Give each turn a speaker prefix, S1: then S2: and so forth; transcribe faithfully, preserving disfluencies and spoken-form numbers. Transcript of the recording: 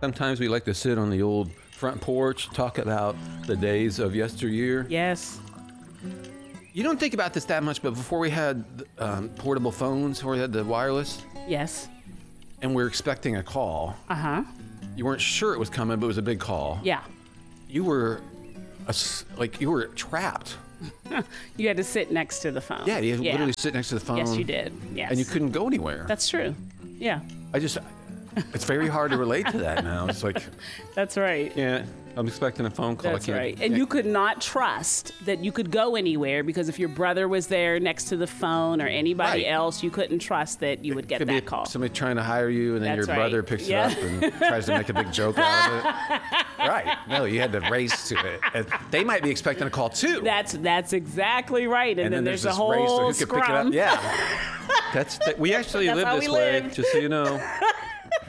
S1: Sometimes we like to sit on the old front porch, talk about the days of yesteryear.
S2: Yes.
S1: You don't think about this that much, but before we had um, portable phones, before we had the wireless,
S2: Yes.
S1: and we were expecting a call,
S2: Uh-huh.
S1: you weren't sure it was coming, but it was a big call.
S2: Yeah.
S1: You were, a s like, you were trapped.
S2: You had to sit next to the phone.
S1: Yeah, you literally sit next to the phone.
S2: Yes, you did. Yes.
S1: And you couldn't go anywhere.
S2: That's true. Yeah.
S1: I just, it's very hard to relate to that now. It's like,
S2: That's right.
S1: yeah, I'm expecting a phone call.
S2: That's
S1: I can't,
S2: right. And you could not trust that you could go anywhere because if your brother was there next to the phone or anybody
S1: Right.
S2: else, you couldn't trust that you would get
S1: could
S2: that
S1: be
S2: call.
S1: somebody trying to hire you, and then
S2: That's
S1: your
S2: right.
S1: brother picks
S2: Yeah.
S1: it up and tries to make a big joke out of it. Right. No, you had to race to it. And they might be expecting a call too.
S2: That's that's exactly right. And,
S1: and
S2: then,
S1: then
S2: there's,
S1: there's,
S2: a
S1: this race to
S2: whole
S1: who can pick it
S2: scrum.
S1: up. Yeah. That's that, we actually
S2: That's
S1: live
S2: how
S1: this
S2: we
S1: way,
S2: live.
S1: just so you know.